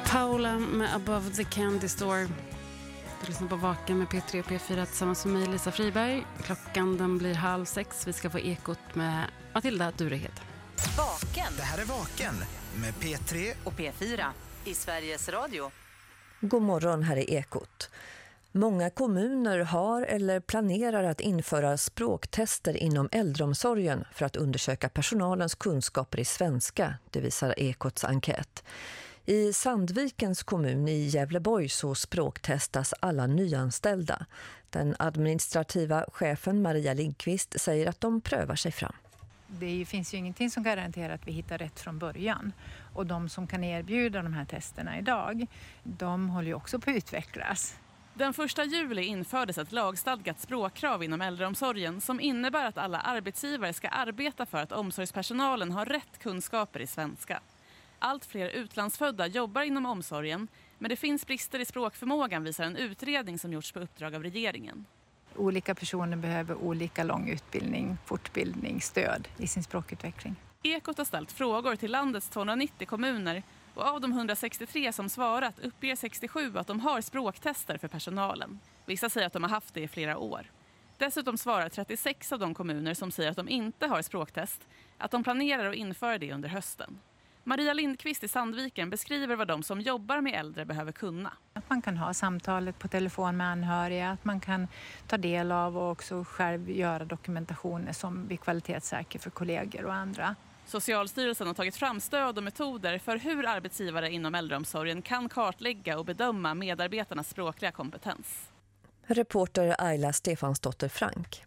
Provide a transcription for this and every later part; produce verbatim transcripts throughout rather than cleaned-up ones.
Paula med Above the Candy Store. Du lyssnar på Vaken med P tre och P fyra tillsammans med mig, Lisa Friberg. Klockan den blir halv sex. Vi ska få ekot med Matilda Durehed. Vaken. Det här är Vaken med P tre och P fyra i Sveriges Radio. God morgon, här är ekot. Många kommuner har eller planerar att införa språktester inom äldreomsorgen för att undersöka personalens kunskaper i svenska, det visar Ekots enkät. I Sandvikens kommun i Gävleborg så språktestas alla nyanställda. Den administrativa chefen Maria Lindqvist säger att de prövar sig fram. Det finns ju ingenting som garanterar att vi hittar rätt från början. Och de som kan erbjuda de här testerna idag, de håller ju också på att utvecklas. Den första juli infördes ett lagstadgat språkkrav inom äldreomsorgen som innebär att alla arbetsgivare ska arbeta för att omsorgspersonalen har rätt kunskaper i svenska. Allt fler utlandsfödda jobbar inom omsorgen, men det finns brister i språkförmågan, visar en utredning som gjorts på uppdrag av regeringen. Olika personer behöver olika lång utbildning, fortbildning, stöd i sin språkutveckling. Ekot har ställt frågor till landets tvåhundranittio kommuner och av de hundrasextiotre som svarat uppger sextiosju att de har språktester för personalen. Vissa säger att de har haft det i flera år. Dessutom svarar trettiosex av de kommuner som säger att de inte har språktest att de planerar att införa det under hösten. Maria Lindqvist i Sandviken beskriver vad de som jobbar med äldre behöver kunna. Att man kan ha samtalet på telefon med anhöriga, att man kan ta del av och också själv göra dokumentationer som blir kvalitetssäker för kollegor och andra. Socialstyrelsen har tagit fram stöd och metoder för hur arbetsgivare inom äldreomsorgen kan kartlägga och bedöma medarbetarnas språkliga kompetens. Reporter Ayla Stefansdotter Frank.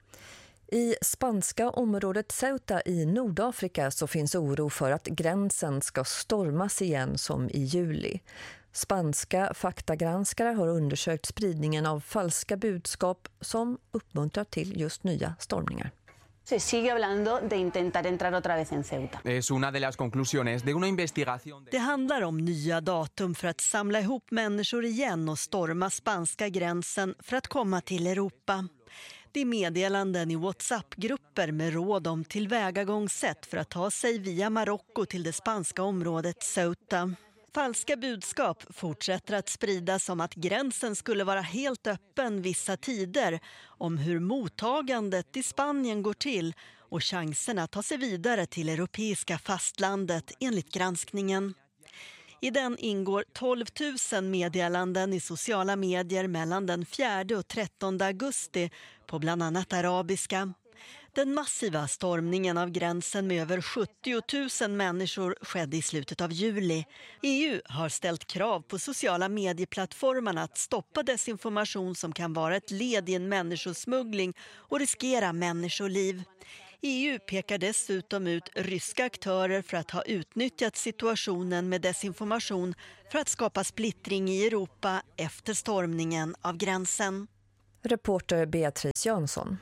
I spanska området Ceuta i Nordafrika så finns oro för att gränsen ska stormas igen som i juli. Spanska faktagranskare har undersökt spridningen av falska budskap som uppmuntrar till just nya stormningar. Se sigue hablando de intentar entrar otra vez en Ceuta. Es una de las conclusiones de una investigación. Det handlar om nya datum för att samla ihop människor igen och storma spanska gränsen för att komma till Europa. Det är meddelanden i WhatsApp-grupper med råd om tillvägagångssätt för att ta sig via Marocko till det spanska området Ceuta. Falska budskap fortsätter att spridas om att gränsen skulle vara helt öppen vissa tider, om hur mottagandet i Spanien går till och chanserna att ta sig vidare till europeiska fastlandet enligt granskningen. I den ingår tolv tusen meddelanden i sociala medier mellan den fjärde och trettonde augusti på bland annat arabiska. Den massiva stormningen av gränsen med över sjuttio tusen människor skedde i slutet av juli. E U har ställt krav på sociala medieplattformarna att stoppa desinformation som kan vara ett led i en människosmuggling och riskera människoliv. E U pekar dessutom ut ryska aktörer för att ha utnyttjat situationen med desinformation för att skapa splittring i Europa efter stormningen av gränsen. Reporter Beatrice Jansson.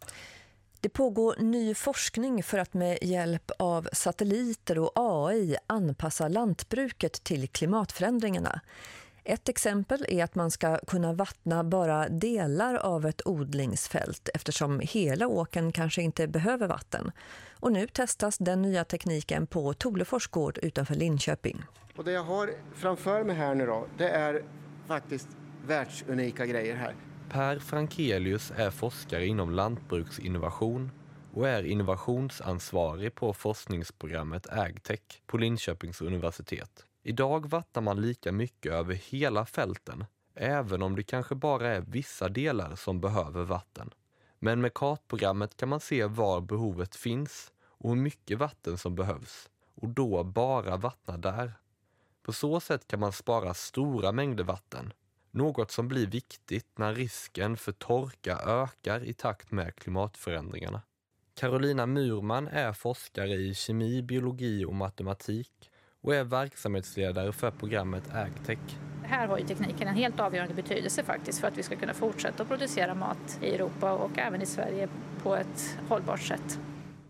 Det pågår ny forskning för att med hjälp av satelliter och A I anpassa lantbruket till klimatförändringarna. Ett exempel är att man ska kunna vattna bara delar av ett odlingsfält eftersom hela åkern kanske inte behöver vatten. Och nu testas den nya tekniken på Tolefors gård utanför Linköping. Och det jag har framför mig här nu då, det är faktiskt världsunika grejer här. Per Frankelius är forskare inom lantbruksinnovation och är innovationsansvarig på forskningsprogrammet AgTech på Linköpings universitet. Idag vattnar man lika mycket över hela fälten, även om det kanske bara är vissa delar som behöver vatten. Men med kartprogrammet kan man se var behovet finns och hur mycket vatten som behövs, och då bara vattna där. På så sätt kan man spara stora mängder vatten. Något som blir viktigt när risken för torka ökar i takt med klimatförändringarna. Carolina Murman är forskare i kemi, biologi och matematik och är verksamhetsledare för programmet AgTech. Här har ju tekniken en helt avgörande betydelse faktiskt för att vi ska kunna fortsätta att producera mat i Europa och även i Sverige på ett hållbart sätt.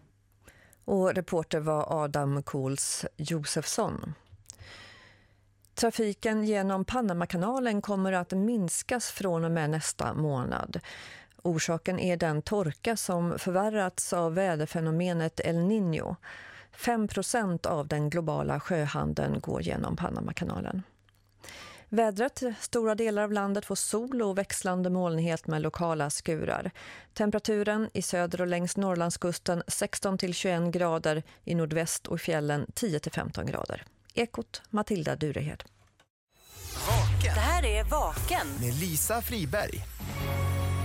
Och reporter var Adam Kohls Josefsson. Trafiken genom Panamakanalen kommer att minskas från och med nästa månad. Orsaken är den torka som förvärrats av väderfenomenet El Niño. fem procent av den globala sjöhandeln går genom Panamakanalen. Vädret, stora delar av landet får sol och växlande molnighet med lokala skurar. Temperaturen i söder och längs Norrlandskusten sexton till tjugoett grader, i nordväst och i fjällen tio till femton grader. Ekot, Matilda Durehed. Det här är Vaken med Lisa Friberg.